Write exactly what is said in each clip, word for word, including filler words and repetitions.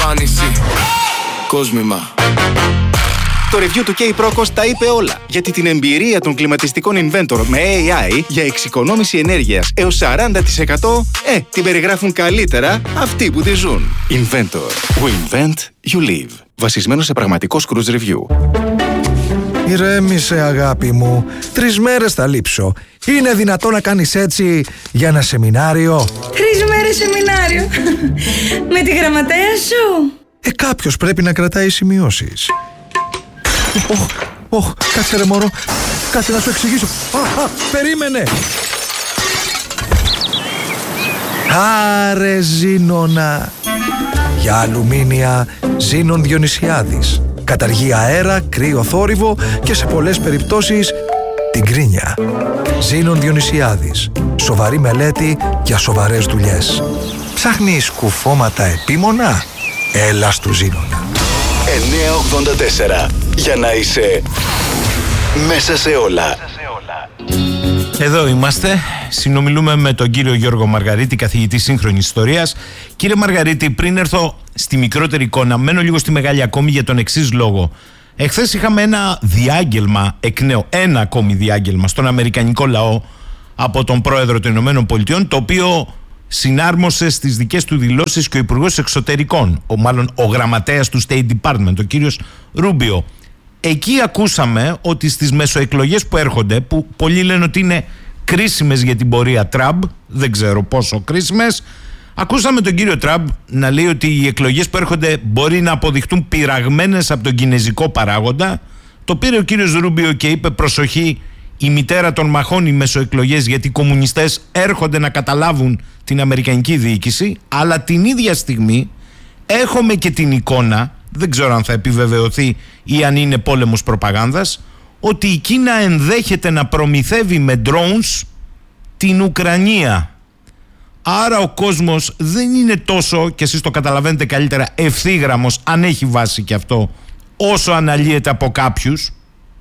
άνηση. Κόσμημα. Το review του K-Procos τα είπε όλα, γιατί την εμπειρία των κλιματιστικών Inventor με έι άι για εξοικονόμηση ενέργειας έως σαράντα τοις εκατό ε, την περιγράφουν καλύτερα αυτοί που τη ζουν. Inventor. We invent, you live. Βασισμένο σε πραγματικό cruise review. Ηρέμησε, αγάπη μου. Τρεις μέρες θα λείψω. Είναι δυνατό να κάνεις έτσι για ένα σεμινάριο? Τρεις μέρες σεμινάριο. Με τη γραμματέα σου. Ε, κάποιος πρέπει να κρατάει σημειώσεις. Ωχ, ωχ, κάτσε ρε μωρό. Κάτσε να σου εξηγήσω. Α, α, περίμενε. Άρε Ζήνονα. Για αλουμίνια Ζήνων Διονυσιάδης. Καταργεί αέρα, κρύο θόρυβο και σε πολλές περιπτώσεις την κρίνια. Ζήνων Διονυσιάδης. Σοβαρή μελέτη για σοβαρές δουλειές. Ψάχνεις κουφώματα επίμονα? Έλα στου Ζήνονα. εννιακόσια ογδόντα τέσσερα. Για να είσαι μέσα σε όλα. Εδώ είμαστε. Συνομιλούμε με τον κύριο Γιώργο Μαργαρίτη, καθηγητή σύγχρονης ιστορίας. Κύριε Μαργαρίτη, πριν έρθω στη μικρότερη εικόνα, μένω λίγο στη μεγάλη ακόμη για τον εξής λόγο. Εχθές είχαμε ένα διάγγελμα εκ νέου, ένα ακόμη διάγγελμα στον αμερικανικό λαό από τον πρόεδρο των Ηνωμένων Πολιτειών, το οποίο συνάρμοσε στις δικές του δηλώσεις και ο Υπουργός Εξωτερικών, ο, μάλλον ο γραμματέας του State Department, ο κύριος Ρούμπιο. Εκεί ακούσαμε ότι στις μεσοεκλογές που έρχονται, που πολλοί λένε ότι είναι κρίσιμες για την πορεία Τραμπ, δεν ξέρω πόσο κρίσιμες, ακούσαμε τον κύριο Τραμπ να λέει ότι οι εκλογές που έρχονται μπορεί να αποδειχτούν πειραγμένες από τον κινεζικό παράγοντα. Το πήρε ο κύριος Ρούμπιο και είπε προσοχή, η μητέρα των μαχών οι μεσοεκλογές, γιατί οι κομμουνιστές έρχονται να καταλάβουν την αμερικανική διοίκηση, αλλά την ίδια στιγμή έχουμε και την εικόνα, δεν ξέρω αν θα επιβεβαιωθεί ή αν είναι πόλεμος προπαγάνδας, ότι η Κίνα ενδέχεται να προμηθεύει με drones την Ουκρανία. Άρα ο κόσμος δεν είναι τόσο, και εσείς το καταλαβαίνετε καλύτερα, ευθύγραμμος, αν έχει βάση και αυτό, όσο αναλύεται από κάποιους.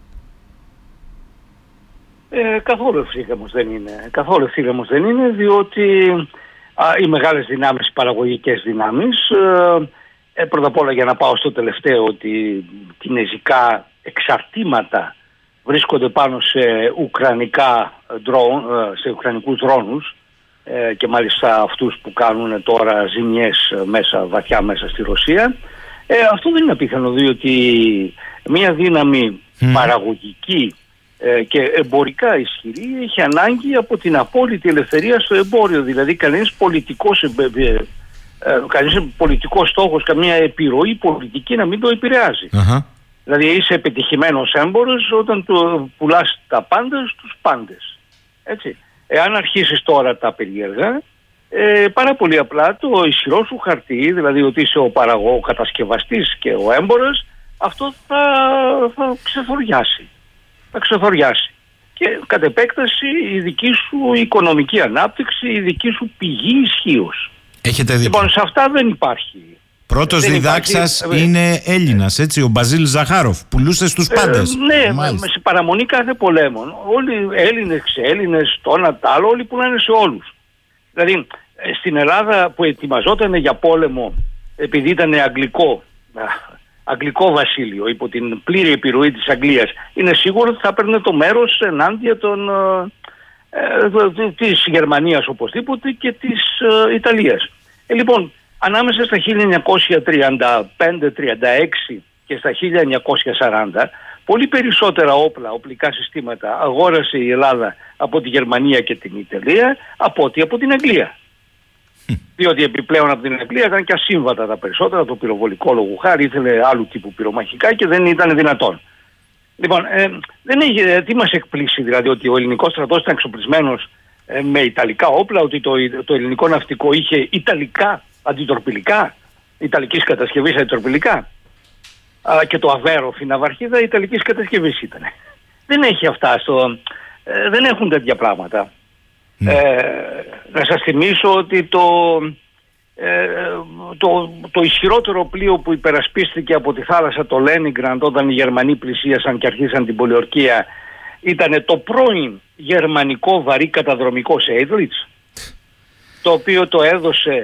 Ε, καθόλου ευθύγραμμος δεν είναι. Καθόλου ευθύγραμμος δεν είναι, διότι α, οι μεγάλες δυνάμεις, οι παραγωγικές δυνάμεις, ε, πρώτα απ' όλα για να πάω στο τελευταίο, ότι κινεζικά εξαρτήματα βρίσκονται πάνω σε ουκρανικά drone, σε ουκρανικούς δρόνους, ε, και μάλιστα αυτούς που κάνουν τώρα ζημιές μέσα, βαθιά μέσα στη Ρωσία. Ε, αυτό δεν είναι απίθανο, διότι μια δύναμη mm. παραγωγική ε, και εμπορικά ισχυρή έχει ανάγκη από την απόλυτη ελευθερία στο εμπόριο. Δηλαδή κανένας πολιτικός, ε, ε, ε, κανένας πολιτικός στόχος, καμία επιρροή πολιτική να μην το επηρεάζει. Uh-huh. Δηλαδή είσαι επιτυχημένος έμπορος όταν το πουλάς τα πάντα στους πάντες. Έτσι. Εάν αρχίσεις τώρα τα περίεργα, ε, πάρα πολύ απλά το ισχυρό σου χαρτί, δηλαδή ότι είσαι ο παραγωγός, ο κατασκευαστής και ο έμπορος, αυτό θα, θα ξεθοριάσει. Θα ξεθοριάσει. Και κατ' επέκταση η δική σου οικονομική ανάπτυξη, η δική σου πηγή ισχύως. Έχετε δίκιο. Λοιπόν, σε αυτά δεν υπάρχει. Πρώτος διδάξας υπάρχει... είναι Έλληνας, έτσι, ο Μπαζίλ Ζαχάροφ, πουλούσε στους πάντες. Ε, ναι, με, σε παραμονή κάθε πολέμων. Όλοι Έλληνες, ξέλληνες, το ένα τ' άλλο, όλοι πουλάνε σε όλους. Δηλαδή, στην Ελλάδα που ετοιμαζόταν για πόλεμο, επειδή ήταν αγγλικό, αγγλικό βασίλειο, υπό την πλήρη επιρροή της Αγγλίας, είναι σίγουρο ότι θα έπαιρνε το μέρος ενάντια των, ε, της Γερμανίας οπωσδήποτε και της ε, Ιταλίας. Ε, λοιπόν, ανάμεσα στα χίλια εννιακόσια τριάντα πέντε τριάντα έξι και στα χίλια εννιακόσια σαράντα, πολύ περισσότερα όπλα, οπλικά συστήματα αγόρασε η Ελλάδα από τη Γερμανία και την Ιταλία από ότι από την Αγγλία. Διότι επιπλέον από την Αγγλία ήταν και ασύμβατα τα περισσότερα, το πυροβολικό λόγου χάρη, ήθελε άλλου τύπου πυρομαχικά και δεν ήταν δυνατόν. Λοιπόν, ε, δεν έχει, τι μας εκπλήσει δηλαδή ότι ο ελληνικός στρατός ήταν εξοπλισμένος ε, με ιταλικά όπλα, ότι το, το ελληνικό ναυτικό είχε ιταλικά αντιτορπιλικά, ιταλικής κατασκευής αντιτορπιλικά, α, και το Αβέρο Φιναβαρχίδα ιταλικής κατασκευής ήταν. Δεν έχει αυτά, στο, ε, δεν έχουν τέτοια πράγματα. Mm. Ε, να σας θυμίσω ότι το, ε, το, το ισχυρότερο πλοίο που υπερασπίστηκε από τη θάλασσα, το Λένιγκραντ, όταν οι Γερμανοί πλησίασαν και αρχίσαν την πολιορκία, ήταν το πρώην γερμανικό βαρύ καταδρομικό Σέιδλιτς, το οποίο το έδωσε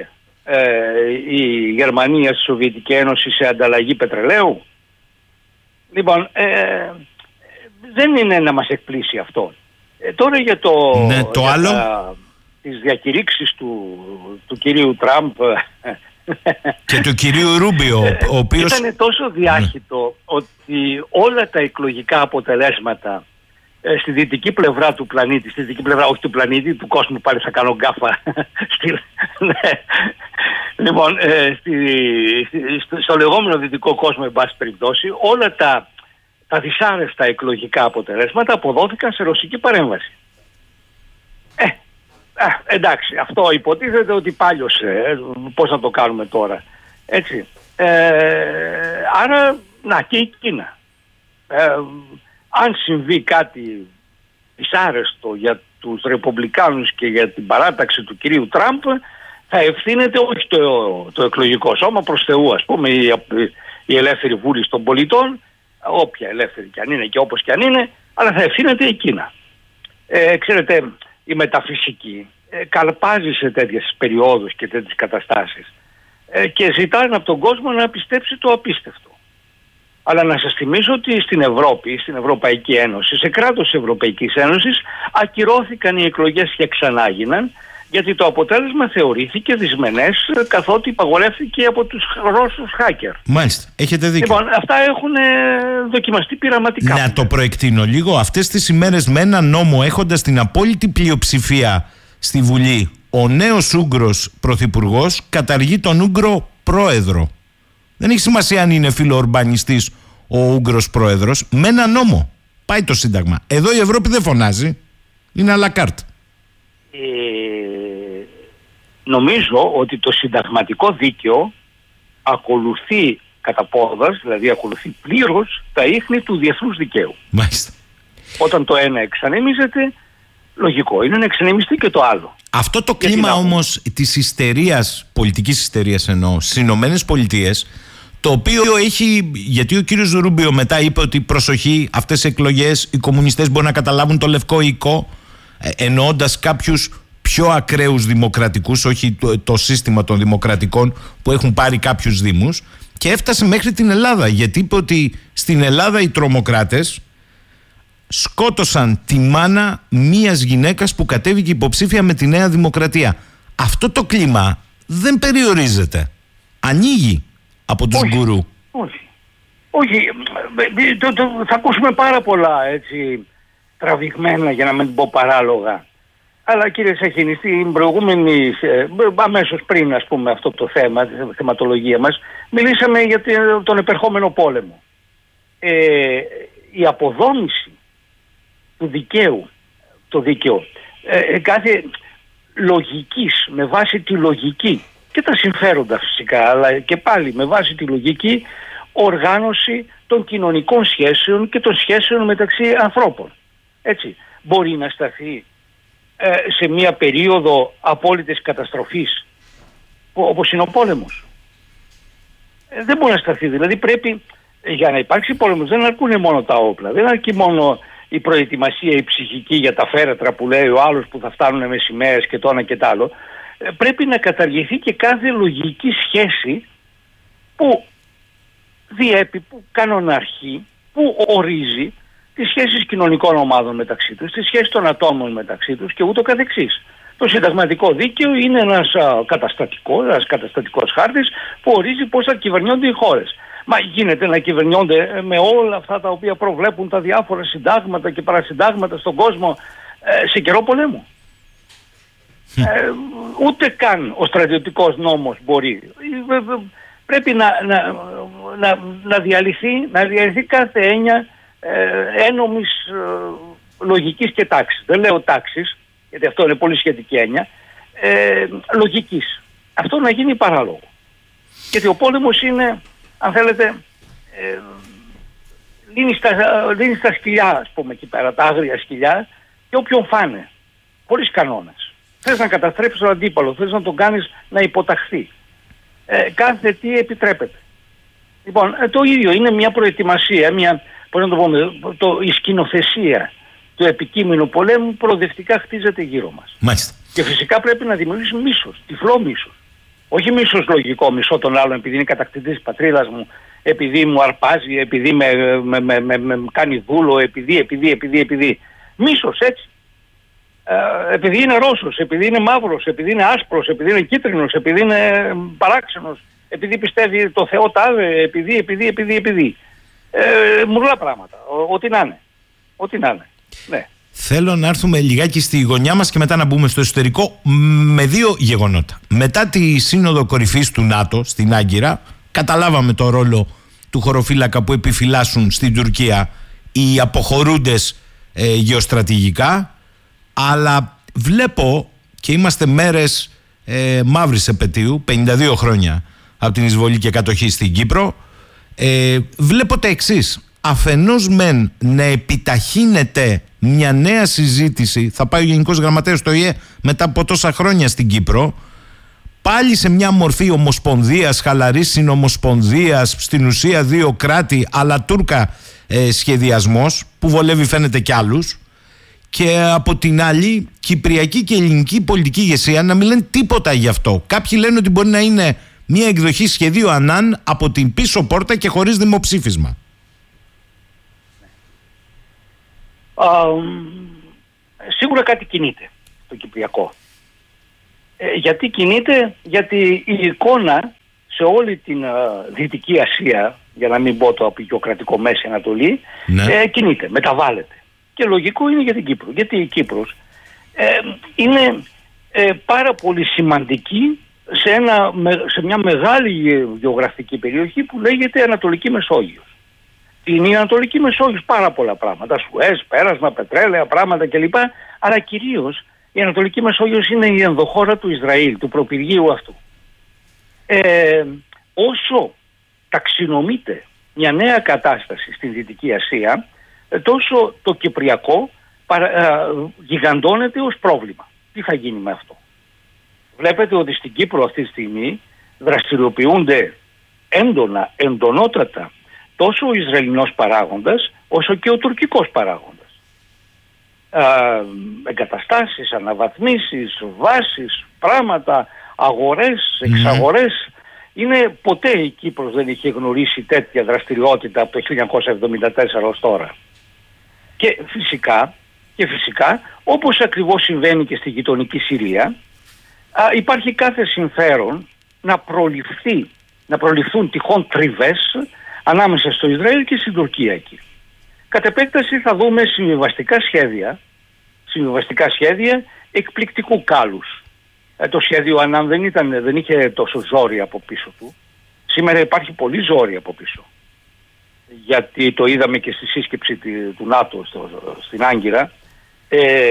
ε, η Γερμανία στη Σοβιετική Ένωση σε ανταλλαγή πετρελαίου? Λοιπόν, ε, δεν είναι να μας εκπλήσει αυτό. Ε, τώρα για το, ναι, το για άλλο. Τα, τις διακηρύξεις του, του κυρίου Τραμπ και του κυρίου Ρούμπιο, ο οποίος... Ήταν τόσο διάχυτο ότι όλα τα εκλογικά αποτελέσματα ε, στη δυτική πλευρά του πλανήτη, στη δυτική πλευρά, όχι του πλανήτη, του κόσμου, πάλι θα κάνω γκάφα. ναι. Λοιπόν, ε, στη, στο, στο λεγόμενο δυτικό κόσμο, εν πάση περιπτώσει, όλα τα, τα δυσάρεστα εκλογικά αποτελέσματα αποδόθηκαν σε ρωσική παρέμβαση. Ε, Α, εντάξει, αυτό υποτίθεται ότι πάλιωσε, ε, πώς να το κάνουμε τώρα, έτσι. Ε, άρα, να, και η Κίνα. Ε, αν συμβεί κάτι δυσάρεστο για τους Ρεπουμπλικάνους και για την παράταξη του κυρίου Τραμπ, θα ευθύνεται όχι το, το εκλογικό σώμα, προς Θεού, ας πούμε, η, η ελεύθερη βούληση των πολιτών, όποια ελεύθερη κι αν είναι και όπως κι αν είναι, αλλά θα ευθύνεται η Κίνα. Ε, ξέρετε, η μεταφυσική ε, καλπάζει σε τέτοιες περιόδους και τέτοιες καταστάσεις ε, και ζητάνε από τον κόσμο να πιστέψει το απίστευτο. Αλλά να σας θυμίσω ότι στην Ευρώπη, στην Ευρωπαϊκή Ένωση, σε κράτος της Ευρωπαϊκής Ένωσης ακυρώθηκαν οι εκλογές και ξανάγιναν, γιατί το αποτέλεσμα θεωρήθηκε δυσμενές, καθότι υπαγορεύθηκε από τους Ρώσους hacker. Μάλιστα, έχετε δίκιο. Λοιπόν, αυτά έχουν δοκιμαστεί πειραματικά. Να το προεκτείνω λίγο. Αυτές τις ημέρες με ένα νόμο, έχοντας την απόλυτη πλειοψηφία στη Βουλή, ο νέος Ούγγρος πρωθυπουργός καταργεί τον Ούγγρο πρόεδρο. Δεν έχει σημασία αν είναι φιλοορμπανιστής ο Ούγγρος πρόεδρος. Με ένα νόμο πάει το Σύνταγμα. Εδώ η Ευρώπη δεν φωνάζει. Είναι à la carte. Ε, νομίζω ότι το συνταγματικό δίκαιο ακολουθεί κατά πόδας, δηλαδή ακολουθεί πλήρως τα ίχνη του διεθνούς δικαίου. Μάλιστα. Όταν το ένα εξανεμίζεται, λογικό είναι να εξανεμιστεί και το άλλο. Αυτό το κλίμα όμως της ιστερίας, πολιτικής ιστερίας εννοώ, στις Ηνωμένες Πολιτείες, το οποίο έχει, γιατί ο κύριος Ρούμπιο μετά είπε ότι προσοχή, αυτές οι εκλογές οι κομμουνιστές μπορούν να καταλάβουν το λευκό οικό, εννοώντας κάποιους πιο ακραίους δημοκρατικούς, όχι το, το σύστημα των δημοκρατικών που έχουν πάρει κάποιους δήμους, και έφτασε μέχρι την Ελλάδα, γιατί είπε ότι στην Ελλάδα οι τρομοκράτες σκότωσαν τη μάνα μίας γυναίκας που κατέβηκε υποψήφια με τη Νέα Δημοκρατία. Αυτό το κλίμα δεν περιορίζεται. Ανοίγει από τους όχι, γκουρού. Όχι. Όχι. Το, το, θα ακούσουμε πάρα πολλά έτσι τραβηγμένα, για να μην πω παράλογα. Αλλά κύριε Σαχίνη, στην προηγούμενη, αμέσως πριν ας πούμε αυτό το θέμα, τη θεματολογία μας, μιλήσαμε για τον επερχόμενο πόλεμο. Ε, η αποδόμηση του δικαίου, το δίκαιο, ε, κάθε λογικής, με βάση τη λογική και τα συμφέροντα φυσικά, αλλά και πάλι με βάση τη λογική οργάνωση των κοινωνικών σχέσεων και των σχέσεων μεταξύ ανθρώπων. Έτσι, μπορεί να σταθεί ε, σε μια περίοδο απόλυτης καταστροφής όπως είναι ο πόλεμος. Ε, δεν μπορεί να σταθεί, δηλαδή πρέπει, για να υπάρξει πόλεμος δεν αρκούν μόνο τα όπλα, δεν αρκεί μόνο η προετοιμασία, η ψυχική για τα φέρετρα που λέει ο άλλος που θα φτάνουν με σημαίες και το ένα και το άλλο. Ε, πρέπει να καταργηθεί και κάθε λογική σχέση που διέπει, που κανοναρχεί, που ορίζει τις σχέσεις κοινωνικών ομάδων μεταξύ τους, τις σχέσεις των ατόμων μεταξύ τους και ούτω καθεξής. Το συνταγματικό δίκαιο είναι ένας α, καταστατικός, ένας καταστατικός χάρτης που ορίζει πώς θα κυβερνιόνται οι χώρες. Μα γίνεται να κυβερνιόνται με όλα αυτά τα οποία προβλέπουν τα διάφορα συντάγματα και παρασυντάγματα στον κόσμο ε, σε καιρό πολέμου. Ε, ούτε καν ο στρατιωτικός νόμος μπορεί. Πρέπει να, να, να, να, διαλυθεί, να διαλυθεί κάθε έννοια ε, ένομης ε, λογικής και τάξης. Δεν λέω τάξης, γιατί αυτό είναι πολύ σχετική έννοια, ε, λογικής. Αυτό να γίνει παράλογο. Γιατί ο πόλεμος είναι, αν θέλετε, ε, λύνει, στα, λύνει στα σκυλιά, ας πούμε, εκεί πέρα, τα άγρια σκυλιά, και όποιον φάνε, χωρίς κανόνες. Θες να καταστρέψεις τον αντίπαλο, θες να τον κάνεις να υποταχθεί. Ε, κάθε τι επιτρέπεται. Λοιπόν, ε, το ίδιο είναι μια προετοιμασία, μια, πώς να το πούμε, το, η σκηνοθεσία του επικείμενου πολέμου προοδευτικά χτίζεται γύρω μας. Μάλιστα. Και φυσικά πρέπει να δημιουργήσουμε μίσος, τυφλό μίσος. Όχι μίσος λογικό, μισώ τον άλλον επειδή είναι κατακτητής της πατρίδας μου, επειδή μου αρπάζει, επειδή με, με, με, με, με κάνει δούλο, επειδή, επειδή, επειδή, επειδή. Μίσος, έτσι. Ε, επειδή είναι Ρώσος, επειδή είναι μαύρος, επειδή είναι άσπρος, επειδή είναι κίτρινος, επειδή είναι παράξενος, επειδή πιστεύει το Θεό τάδε, επειδή, επειδή, επειδή, επειδή. Ε, μουρλά πράγματα, ό, ό,τι να είναι. Ό,τι να είναι. Ναι. Θέλω να έρθουμε λιγάκι στη γωνιά μας και μετά να μπούμε στο εσωτερικό με δύο γεγονότα. Μετά τη σύνοδο κορυφής του ΝΑΤΟ στην Άγκυρα, καταλάβαμε το ρόλο του χωροφύλακα που επιφυλάσσουν στην Τουρκία οι αποχωρούντες ε, γεωστρατηγικά, αλλά βλέπω και είμαστε μέρες ε, μαύρης επετείου, πενήντα δύο χρόνια από την εισβολή και κατοχή στην Κύπρο, ε, βλέπω τα εξής. Αφενός μεν να επιταχύνεται μια νέα συζήτηση, θα πάει ο Γενικός Γραμματέας του Ο Η Ε μετά από τόσα χρόνια στην Κύπρο, πάλι σε μια μορφή ομοσπονδίας, χαλαρής συνομοσπονδίας, στην ουσία δύο κράτη αλλά Τούρκα ε, σχεδιασμός που βολεύει φαίνεται κι άλλους, και από την άλλη κυπριακή και ελληνική πολιτική ηγεσία να μην λένε τίποτα γι' αυτό. Κάποιοι λένε ότι μπορεί να είναι μια εκδοχή σχεδίου Ανάν από την πίσω πόρτα και χωρίς δημοψήφισμα. Uh, σίγουρα κάτι κινείται το Κυπριακό. Ε, γιατί κινείται? Γιατί η εικόνα σε όλη την uh, Δυτική Ασία, για να μην πω το απεικιοκρατικό Μέση Ανατολή, ναι. ε, κινείται, μεταβάλλεται. Και λογικό είναι για την Κύπρο. Γιατί η Κύπρος ε, είναι ε, πάρα πολύ σημαντική σε, ένα, σε μια μεγάλη γεωγραφική περιοχή που λέγεται Ανατολική Μεσόγειος. Είναι η Ανατολική Μεσόγειος πάρα πολλά πράγματα, Σουέζ, πέρασμα, πετρέλαια, πράγματα κλπ. Αλλά κυρίως η Ανατολική Μεσόγειος είναι η ενδοχώρα του Ισραήλ, του προπυργείου αυτού. Ε, όσο ταξινομείται μια νέα κατάσταση στην Δυτική Ασία, τόσο το Κυπριακό παρα, ε, γιγαντώνεται ως πρόβλημα. Τι θα γίνει με αυτό? Βλέπετε ότι στην Κύπρο αυτή τη στιγμή δραστηριοποιούνται έντονα, εντονότατα, τόσο ο Ισραηλινός παράγοντας όσο και ο τουρκικός παράγοντας. Ε, εγκαταστάσεις, αναβαθμίσεις, βάσεις, πράγματα, αγορές, εξαγορές. Mm. Είναι ποτέ η Κύπρος δεν είχε γνωρίσει τέτοια δραστηριότητα από το χίλια εννιακόσια εβδομήντα τέσσερα ως τώρα. Και φυσικά, και φυσικά όπως ακριβώς συμβαίνει και στη γειτονική Συρία, α, υπάρχει κάθε συμφέρον να προληφθεί, να προληφθούν τυχόν τριβές ανάμεσα στο Ισραήλ και στην Τουρκία εκεί. Κατ' επέκταση θα δούμε συμβιβαστικά σχέδια, συμβιβαστικά σχέδια εκπληκτικού κάλους. Ε, το σχέδιο Ανάν δεν, ήταν, δεν είχε τόσο ζόρι από πίσω του. Σήμερα υπάρχει πολύ ζόρι από πίσω. Γιατί το είδαμε και στη σύσκεψη του ΝΑΤΟ στο, στην Άγκυρα. Ε,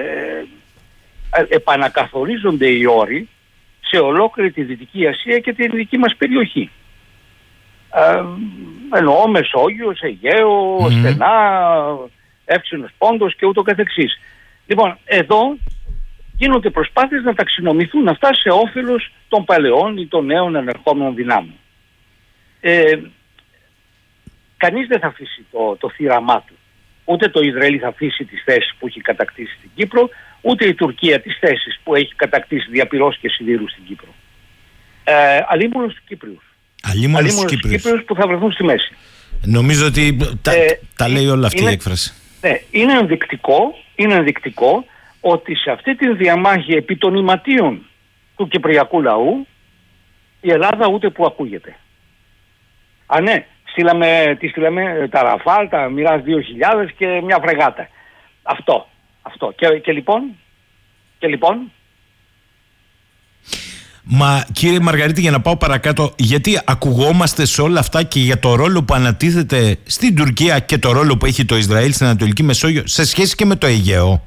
επανακαθορίζονται οι όροι σε ολόκληρη τη Δυτική Ασία και τη δική μας περιοχή. Ε, εννοώ Μεσόγειος, Αιγαίο, mm. Στενά, Εύξηνος Πόντος και ούτω καθεξής. Λοιπόν, εδώ γίνονται προσπάθειες να ταξινομηθούν αυτά σε όφελος των παλαιών ή των νέων ανερχόμενων δυνάμεων. Ε, κανείς δεν θα αφήσει το, το θύραμά του. Ούτε το Ισραήλ θα αφήσει τις θέσεις που έχει κατακτήσει στην Κύπρο, ούτε η Τουρκία τις θέσεις που έχει κατακτήσει διαπυρός και σιδήρου στην Κύπρο. Ε, αλίμονο στους Κύπριους. Αλίμονο στους Κύπριους. Κύπριους που θα βρεθούν στη μέση. Νομίζω ότι τα, ε, τα λέει όλα αυτή είναι, η έκφραση. Ναι, είναι ενδεικτικό, είναι ενδεικτικό ότι σε αυτή τη διαμάχη επί των ηματίων του κυπριακού λαού η Ελλάδα ούτε που ακούγεται. Α, ναι, στείλαμε, τη στείλαμε τα Ραφάλ, τα Μοιράζ δύο χιλιάδες και μια φρεγάτα. Αυτό, αυτό. Και, και λοιπόν, και λοιπόν... Μα κύριε Μαργαρίτη, για να πάω παρακάτω, γιατί ακουγόμαστε σε όλα αυτά και για το ρόλο που ανατίθεται στην Τουρκία και το ρόλο που έχει το Ισραήλ στην Ανατολική Μεσόγειο σε σχέση και με το Αιγαίο?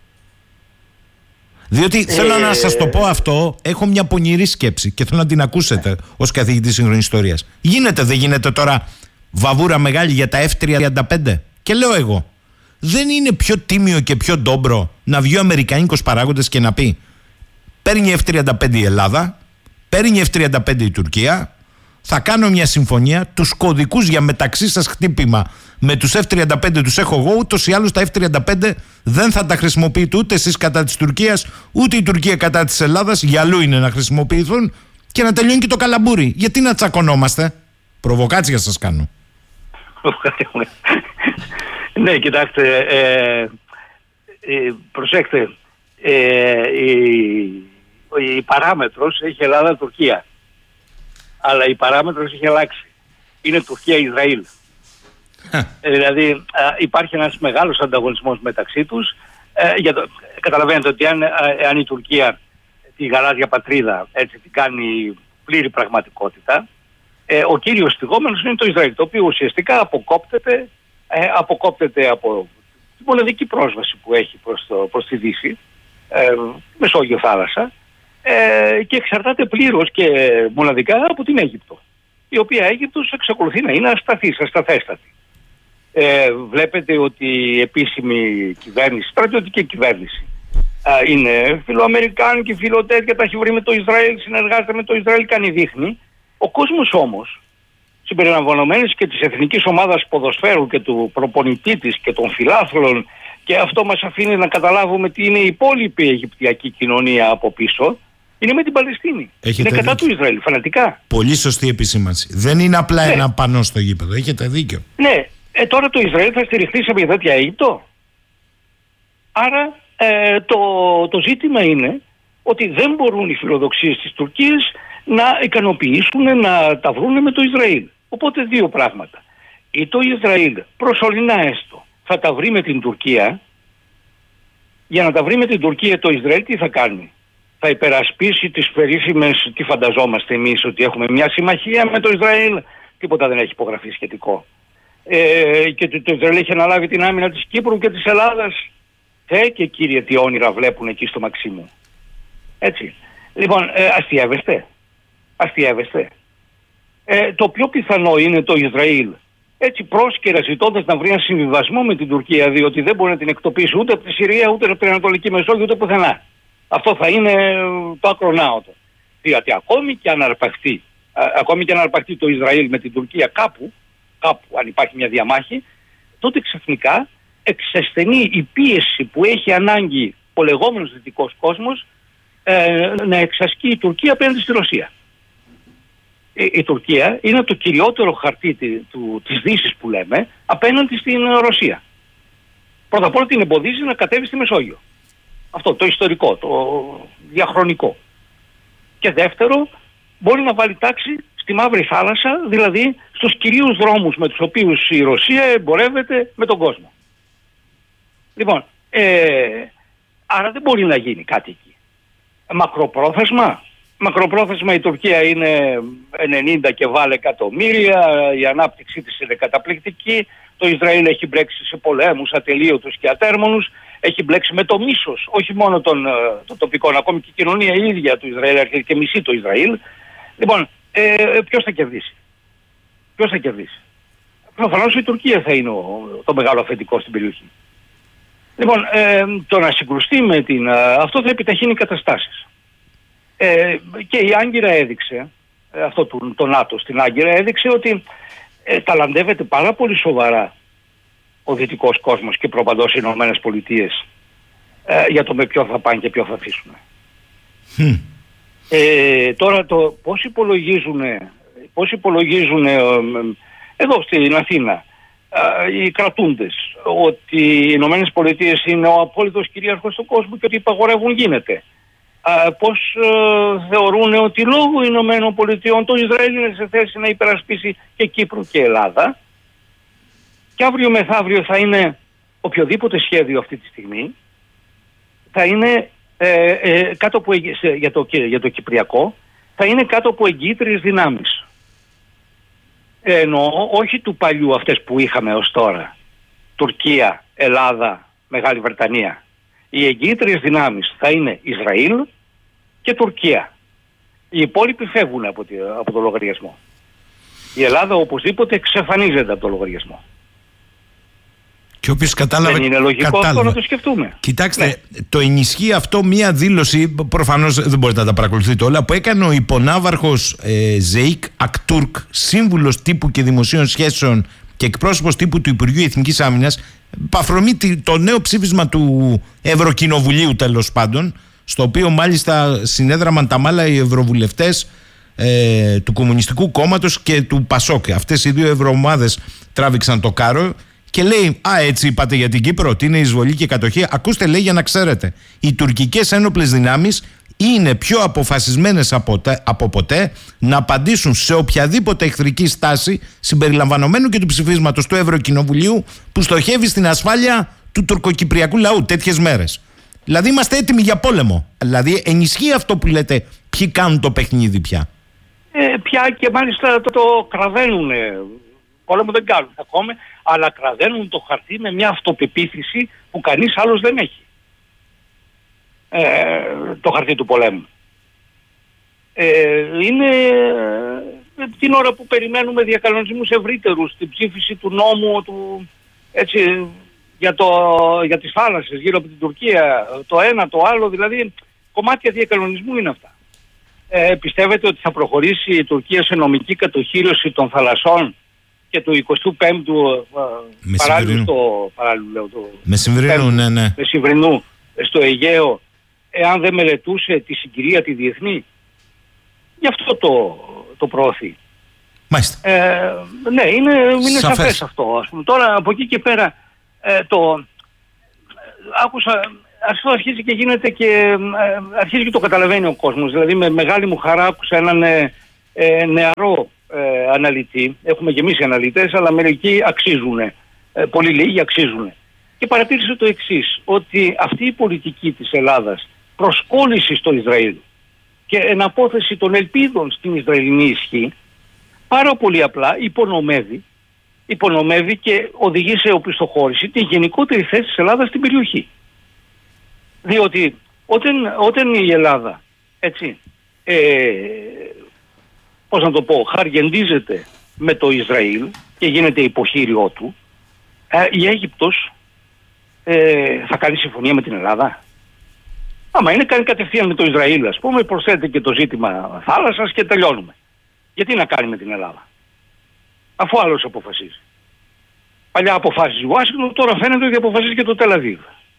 Διότι ε... θέλω να σας το πω αυτό, έχω μια πονηρή σκέψη και θέλω να την ακούσετε ε... ως καθηγητής σύγχρονης ιστορίας. Γίνεται, δεν γίνεται τώρα βαβούρα μεγάλη για τα εφ τριάντα πέντε? Και λέω εγώ, δεν είναι πιο τίμιο και πιο ντόμπρο να βγει ο αμερικανικός παράγοντας και να πει: παίρνει εφ τριάντα πέντε η Ελλάδα, παίρνει εφ τριάντα πέντε η Τουρκία, θα κάνω μια συμφωνία, τους κωδικούς για μεταξύ σας χτύπημα με τους εφ τριάντα πέντε τους έχω εγώ, ούτως ή άλλως τα εφ τριάντα πέντε δεν θα τα χρησιμοποιείτε ούτε εσείς κατά της Τουρκίας, ούτε η Τουρκία κατά της Ελλάδας, για αλλού είναι να χρησιμοποιηθούν, και να τελειώνει και το καλαμπούρι. Γιατί να τσακωνόμαστε? Προβοκάτσια σας κάνω. Ναι, κοιτάξτε, ε, ε, προσέξτε, ε, η, η παράμετρος έχει Ελλάδα-Τουρκία, αλλά η παράμετρος έχει αλλάξει. Είναι Τουρκία-Ισραήλ. ε, δηλαδή ε, υπάρχει ένας μεγάλος ανταγωνισμός μεταξύ τους. Ε, για το, καταλαβαίνετε ότι αν, ε, αν η Τουρκία τη γαλάζια πατρίδα έτσι την κάνει πλήρη πραγματικότητα, ε, ο κύριος θυγόμενος είναι το Ισραήλ, το οποίο ουσιαστικά αποκόπτεται, ε, αποκόπτεται από την μοναδική πρόσβαση που έχει προς, το, προς τη Δύση, ε, Μεσόγειο θάλασσα, ε, και εξαρτάται πλήρως και μοναδικά από την Αίγυπτο, η οποία Αίγυπτος εξακολουθεί να είναι ασταθής, ασταθέστατη. Ε, βλέπετε ότι η επίσημη κυβέρνηση, στρατιωτική κυβέρνηση, ε, είναι φιλοαμερικάνικη, φιλοτέτια, τα έχει βρει με το Ισραήλ, συνεργάζεται με το Ισραήλ, κάνει δείχνει. Ο κόσμος όμως, συμπεριλαμβανομένης και της εθνικής ομάδας ποδοσφαίρου και του προπονητή της και των φιλάθλων, και αυτό μας αφήνει να καταλάβουμε τι είναι η υπόλοιπη αιγυπτιακή κοινωνία από πίσω, είναι με την Παλαιστίνη. Έχετε είναι κατά δίκιο. του Ισραήλ, φανατικά. Πολύ σωστή επισήμανση. Δεν είναι απλά ναι. ένα πανό στο γήπεδο. Έχετε δίκιο. Ναι, ε, τώρα το Ισραήλ θα στηριχθεί σε μια τέτοια Αίγυπτο. Άρα ε, το, το ζήτημα είναι ότι δεν μπορούν οι φιλοδοξίες της Τουρκίας να ικανοποιήσουν, να τα βρουν με το Ισραήλ. Οπότε δύο πράγματα. Ή το Ισραήλ προσωρινά έστω θα τα βρει με την Τουρκία. Για να τα βρει με την Τουρκία το Ισραήλ τι θα κάνει? Θα υπερασπίσει τις περίφημες, τι φανταζόμαστε εμείς, ότι έχουμε μια συμμαχία με το Ισραήλ? Τίποτα δεν έχει υπογραφεί σχετικό. Ε, και το, το Ισραήλ έχει αναλάβει την άμυνα της Κύπρου και της Ελλάδας. Ε, και κύριε τι όνειρα βλέπουν εκεί στο Μαξίμου. Έτσι. Λοιπόν, ε, αστιεύεστε. Αστιεύεστε. Ε, το πιο πιθανό είναι το Ισραήλ, έτσι πρόσκαιρα ζητώντας να βρει ένα συμβιβασμό με την Τουρκία, διότι δεν μπορεί να την εκτοπίσει ούτε από τη Συρία, ούτε από την Ανατολική Μεσόγειο, ούτε πουθενά. Αυτό θα είναι το ακρονάωτο. Διότι ακόμη και αν αρπαχτεί, ακόμη και αν αρπαχτεί το Ισραήλ με την Τουρκία κάπου, κάπου αν υπάρχει μια διαμάχη, τότε ξαφνικά εξασθενεί η πίεση που έχει ανάγκη ο λεγόμενος δυτικός κόσμος ε, να εξασκεί η Τουρκία απέναντι στη Ρωσία. Η, η Τουρκία είναι το κυριότερο χαρτί τη, του, της Δύσης που λέμε απέναντι στην Ρωσία. Πρώτα απ' όλα την εμποδίζει να κατέβει στη Μεσόγειο. Αυτό το ιστορικό, το διαχρονικό. Και δεύτερο, μπορεί να βάλει τάξη στη Μαύρη Θάλασσα, δηλαδή στους κυρίους δρόμους με τους οποίους η Ρωσία εμπορεύεται με τον κόσμο. Λοιπόν, ε, άρα δεν μπορεί να γίνει κάτι εκεί. Μακροπρόθεσμα, μακροπρόθεσμα η Τουρκία είναι ενενήντα και βάλε εκατομμύρια, η ανάπτυξή της είναι καταπληκτική, το Ισραήλ έχει μπλέξει σε πολέμους ατελείωτους και ατέρμονους, έχει μπλέξει με το μίσος, όχι μόνο των, των τοπικών, ακόμη και η κοινωνία η ίδια του Ισραήλ έρχεται και μισεί το Ισραήλ. Λοιπόν, ε, ποιος θα κερδίσει? Ποιος θα κερδίσει? Προφανώς η Τουρκία θα είναι ο, το μεγάλο αφεντικό στην περιοχή. Λοιπόν, ε, το να συγκρουστεί με την... αυτό θα επιταχύνει καταστάσεις. Ε, και η Άγκυρα έδειξε, ε, αυτό το, το ΝΑΤΟ στην Άγκυρα έδειξε ότι ε, ταλαντεύεται πάρα πολύ σοβαρά ο δυτικός κόσμος και προπαντός οι Ηνωμένες Πολιτείες ε, για το με ποιο θα πάνε και ποιο θα αφήσουν. Mm. Ε, τώρα το πώς υπολογίζουν, πώς υπολογίζουν ε, ε, εδώ στην Αθήνα ε, οι κρατούντες ότι οι Ηνωμένες Πολιτείες είναι ο απόλυτος κυρίαρχος του κόσμου και ότι υπαγορεύουν γίνεται. Ε, πώς ε, θεωρούν ότι λόγω Ηνωμένων Πολιτειών το Ισραήλ είναι σε θέση να υπερασπίσει και Κύπρο και Ελλάδα, και αύριο μεθαύριο θα είναι οποιοδήποτε σχέδιο αυτή τη στιγμή θα είναι ε, ε, κάτω από, για, το, για το Κυπριακό θα είναι κάτω από εγγυήτριες δυνάμεις. Ε, εννοώ όχι του παλιού αυτές που είχαμε ως τώρα, Τουρκία, Ελλάδα, Μεγάλη Βρετανία. Οι εγγυήτριες δυνάμεις θα είναι Ισραήλ και Τουρκία. Οι υπόλοιποι φεύγουν από, τη, από το λογαριασμό. Η Ελλάδα οπωσδήποτε εξαφανίζεται από το λογαριασμό. Και όποιος κατάλαβε, δεν είναι λογικό κατάλαβε. αυτό να το σκεφτούμε. Κοιτάξτε, ναι. Το ενισχύει αυτό μία δήλωση, προφανώς δεν μπορείτε να τα παρακολουθείτε όλα, που έκανε ο υπονάβαρχος ε, Ζεϊκ Ακτούρκ, σύμβουλος τύπου και δημοσίων σχέσεων και εκπρόσωπος τύπου του Υπουργείου Εθνικής Άμυνας, παφρομή το νέο ψήφισμα του Ευρωκοινοβουλίου τέλος πάντων, στο οποίο μάλιστα συνέδραμαν τα μάλα οι ευρωβουλευτές ε, του Κομμουνιστικού Κόμματος και του Πασόκ. Αυτές οι δύο ευρωομάδες τράβηξαν το κάρο και λέει, α, έτσι είπατε για την Κύπρο, ότι είναι εισβολή και κατοχή. Ακούστε, λέει, για να ξέρετε, οι τουρκικές ένοπλες δυνάμεις είναι πιο αποφασισμένες από, τε, από ποτέ να απαντήσουν σε οποιαδήποτε εχθρική στάση, συμπεριλαμβανομένου και του ψηφίσματος του Ευρωκοινοβουλίου που στοχεύει στην ασφάλεια του τουρκοκυπριακού λαού τέτοιες μέρες. Δηλαδή είμαστε έτοιμοι για πόλεμο. Δηλαδή ενισχύει αυτό που λέτε, ποιοι κάνουν το παιχνίδι πια. Ε, πια και μάλιστα το, το κραδένουν. Πόλεμο δεν κάνουν ακόμα, αλλά κραδένουν το χαρτί με μια αυτοπεποίθηση που κανείς άλλος δεν έχει. Ε, το χαρτί του πολέμου. Ε, είναι ε, την ώρα που περιμένουμε διακανονισμούς ευρύτερους, την ψήφιση του νόμου του, έτσι, για, το, για τις θάλασσες γύρω από την Τουρκία, το ένα, το άλλο, δηλαδή κομμάτια διακανονισμού είναι αυτά. Ε, πιστεύετε ότι θα προχωρήσει η Τουρκία σε νομική κατοχήρωση των θαλασσών και του εικοστού πέμπτου ε, παράλληλου στο παράλληλο, το, Μεσημβρινού, ναι, ναι. Μεσημβρινού στο Αιγαίο, εάν δεν μελετούσε τη συγκυρία τη διεθνή? Γι' αυτό το, το προωθεί. Μάλιστα. Ε, ναι, είναι, είναι σαφές. σαφές αυτό. Ας πούμε. Τώρα από εκεί και πέρα ε, το άκουσα, αυτό αρχίζει και γίνεται και ε, αρχίζει και το καταλαβαίνει ο κόσμος. Δηλαδή με μεγάλη μου χαρά άκουσα έναν ε, ε, νεαρό ε, αναλυτή. Έχουμε γεμίσει αναλυτές, αλλά μερικοί αξίζουν. Ε, πολύ λίγοι αξίζουν. Και παρατήρησε το εξής, ότι αυτή η πολιτική της Ελλάδας προσκόλληση στο Ισραήλ και εναπόθεση των ελπίδων στην Ισραηλινή ισχύ πάρα πολύ απλά υπονομεύει, υπονομεύει και οδηγεί σε οπισθοχώρηση τη γενικότερη θέση της Ελλάδας στην περιοχή. Διότι όταν, όταν η Ελλάδα, έτσι, ε, πώς να το πω, χαργεντίζεται με το Ισραήλ και γίνεται υποχείριό του, ε, η Αίγυπτος ε, θα κάνει συμφωνία με την Ελλάδα? Άμα είναι, κάνει κατευθείαν με το Ισραήλ, ας πούμε, προσθέτει και το ζήτημα θάλασσας και τελειώνουμε. Γιατί να κάνει με την Ελλάδα, αφού άλλος αποφασίζει? Παλιά αποφάσισε η Ουάσιγκτον, τώρα φαίνεται ότι αποφασίζει και το Τελ-Αβίβ.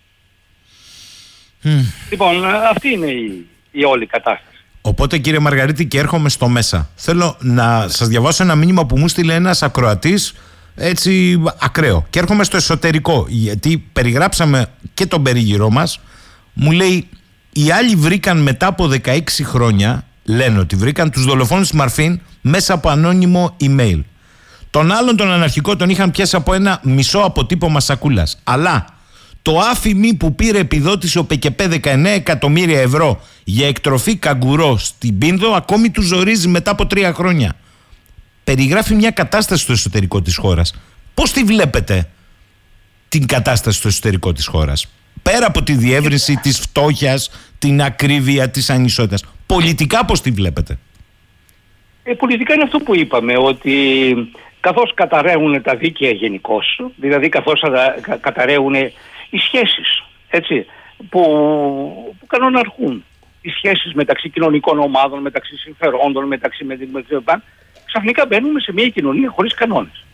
Mm. Λοιπόν, αυτή είναι η, η όλη κατάσταση. Οπότε, κύριε Μαργαρίτη, και έρχομαι στο μέσα. Θέλω να σας διαβάσω ένα μήνυμα που μου στείλε ένας ακροατής, έτσι ακραίο. Και έρχομαι στο εσωτερικό, γιατί περιγράψαμε και τον περίγυρό μας. Μου λέει, οι άλλοι βρήκαν μετά από δεκαέξι χρόνια, λένε ότι βρήκαν τους δολοφόνους της Μαρφίν μέσα από ανώνυμο email. Τον άλλον, τον αναρχικό, τον είχαν πιάσει από ένα μισό αποτύπωμα σακούλας. Αλλά το άφημί που πήρε επιδότηση ο ΠΚΠ δεκαεννέα εκατομμύρια ευρώ για εκτροφή καγκουρό στην Πίνδο ακόμη του ζορίζει μετά από τρία χρόνια. Περιγράφει μια κατάσταση στο εσωτερικό της χώρας. Πώς τη βλέπετε την κατάσταση στο εσωτερικό της χώρας? Πέρα από τη διεύρυνση της φτώχειας, την ακρίβεια της ανισότητας. Πολιτικά πώς τη βλέπετε? Ε, πολιτικά είναι αυτό που είπαμε, ότι καθώς καταραίουν τα δίκαια γενικώς, δηλαδή καθώς κα, καταραίουν οι σχέσεις, έτσι, που, που κανοναρχούν, οι σχέσεις μεταξύ κοινωνικών ομάδων, μεταξύ συμφερόντων, μεταξύ με, με, με, ξαφνικά μπαίνουμε σε μια κοινωνία χωρίς κανόνες.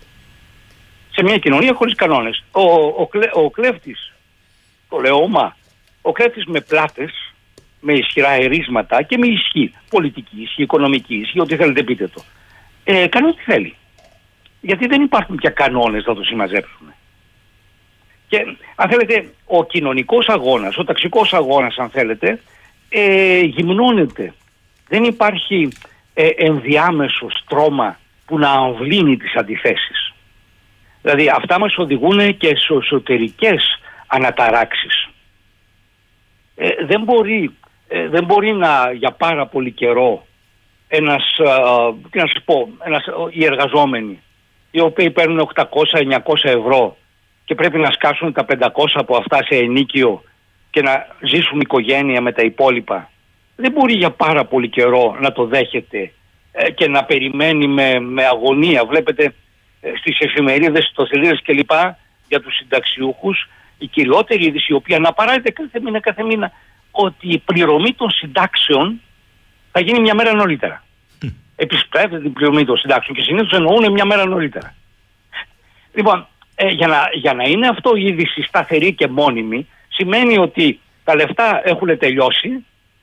Σε μια κοινωνία χωρίς κανόνες. Ο, ο, κλε, ο κλέφτης, το λεώμα, ο κλέφτης με πλάτες, με ισχυρά ερίσματα και με ισχύ, πολιτική ισχύ, οικονομική ισχύ, ό,τι θέλετε πείτε το, ε, κάνει ό,τι θέλει. Γιατί δεν υπάρχουν πια κανόνες να το συμμαζέψουν. Και αν θέλετε, ο κοινωνικός αγώνας, ο ταξικός αγώνας, αν θέλετε, ε, γυμνώνεται. Δεν υπάρχει ε, ενδιάμεσο στρώμα που να αμβλύνει τις αντιθέσεις. Δηλαδή αυτά μας οδηγούν και σε εσωτερικές αναταράξεις. Ε, δεν μπορεί, ε, δεν μπορεί να για πάρα πολύ καιρό ένας, ε, τι να σας πω, ένας, οι εργαζόμενοι οι οποίοι παίρνουν οκτακόσια εννιακόσια ευρώ και πρέπει να σκάσουν τα πεντακόσια από αυτά σε ενίκιο και να ζήσουν οικογένεια με τα υπόλοιπα, δεν μπορεί για πάρα πολύ καιρό να το δέχεται ε, και να περιμένει με, με αγωνία. Βλέπετε ε, στις εφημερίδες, στις σελίδες κλπ. Για τους συνταξιούχους, η κυριότερη είδηση, η οποία αναπαράγεται κάθε μήνα, κάθε μήνα, ότι η πληρωμή των συντάξεων θα γίνει μια μέρα νωρίτερα. Mm. Επισπεύεται την πληρωμή των συντάξεων και συνήθως εννοούν μια μέρα νωρίτερα. Λοιπόν, ε, για, να, για να είναι αυτό η είδηση σταθερή και μόνιμη, σημαίνει ότι τα λεφτά έχουν τελειώσει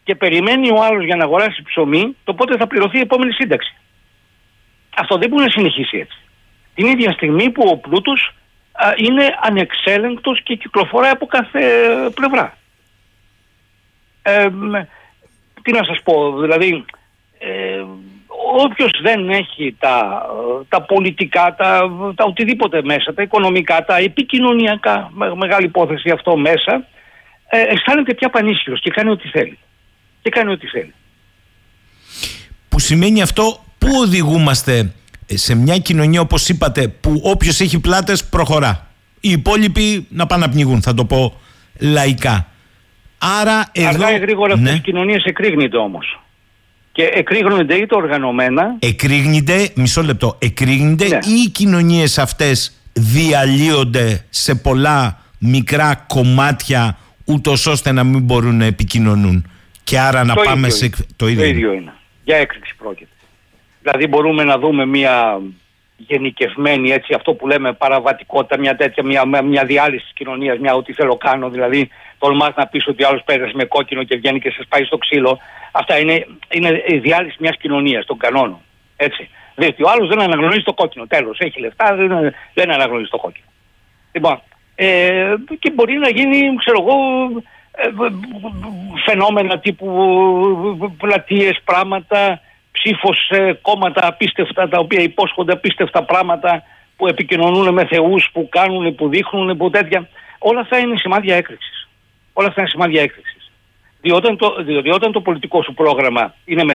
και περιμένει ο άλλος για να αγοράσει ψωμί το πότε θα πληρωθεί η επόμενη σύνταξη. Αυτό δεν μπορεί να συνεχίσει έτσι. Την ίδια στιγμή που ο πλούτος α, είναι ανεξέλεγκτος και κυκλοφοράει από κάθε πλευρά. Ε, τι να σας πω, δηλαδή ε, όποιος δεν έχει τα, τα πολιτικά, τα, τα οτιδήποτε μέσα, τα οικονομικά, τα επικοινωνιακά, με, μεγάλη υπόθεση αυτό μέσα, ε, αισθάνεται πια πανίσχυρος και κάνει ό,τι θέλει. Και κάνει ό,τι θέλει. Που σημαίνει αυτό, πού οδηγούμαστε σε μια κοινωνία, όπως είπατε, που όποιος έχει πλάτες προχωρά. Οι υπόλοιποι να πάνε να πνιγούν, θα το πω λαϊκά. Άρα εδώ... Αργά ή γρήγορα ναι. Αυτές τις κοινωνίες εκρήγνεται όμως. Και εκρήγνονται είτε οργανωμένα... Εκρήγνεται, μισό λεπτό, εκρήγνεται ναι. Ή οι κοινωνίες αυτές διαλύονται σε πολλά μικρά κομμάτια, ούτως ώστε να μην μπορούν να επικοινωνούν. Και άρα να το πάμε ίδιο σε... Είναι. Το ίδιο, το ίδιο είναι. Για έκρηξη πρόκειται. Δηλαδή μπορούμε να δούμε μια γενικευμένη, έτσι, αυτό που λέμε παραβατικότητα, μια τέτοια, μια, μια διάλυση της κοινωνίας, μια ότι θέλω κάνω, δηλαδή τολμάς να πεις ότι άλλος πέρασε με κόκκινο και βγαίνει και σε σπάει στο ξύλο. Αυτά είναι, είναι η διάλυση μιας κοινωνίας, των κανόνων. Έτσι. Διότι ο άλλος δεν αναγνωρίζει το κόκκινο. Τέλος, έχει λεφτά, δεν, δεν αναγνωρίζει το κόκκινο. Λοιπόν, ε, και μπορεί να γίνει, ξέρω εγώ, ε, φαινόμενα τύπου πλατείες, πράγματα, ψήφος, ε, κόμματα απίστευτα, τα οποία υπόσχονται απίστευτα πράγματα, που επικοινωνούν με θεούς, που κάνουν, που δείχνουν, που τέτοια. Όλα αυτά είναι σημάδια έκρηξης. Όλα αυτά είναι σημάδια έκρηξης. Διότι όταν το, διότι όταν το πολιτικό σου πρόγραμμα είναι με